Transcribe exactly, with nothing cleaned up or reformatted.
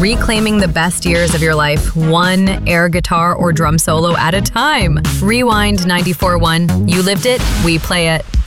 reclaiming the best years of your life, one air guitar or drum solo at a time. Rewind ninety-four point one, you lived it, we play it.